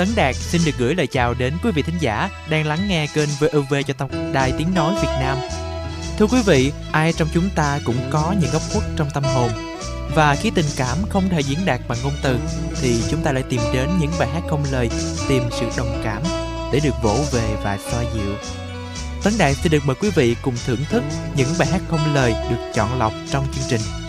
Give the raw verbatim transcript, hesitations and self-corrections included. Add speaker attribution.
Speaker 1: Tấn Đạt xin được gửi lời chào đến quý vị thính giả đang lắng nghe kênh vê o vê cho tổng đài tiếng nói Việt Nam. Thưa quý vị, ai trong chúng ta cũng có những góc khuất trong tâm hồn. Và khi tình cảm không thể diễn đạt bằng ngôn từ thì chúng ta lại tìm đến những bài hát không lời, tìm sự đồng cảm để được vỗ về và xoa dịu. Tấn Đạt xin được mời quý vị cùng thưởng thức những bài hát không lời được chọn lọc trong chương trình.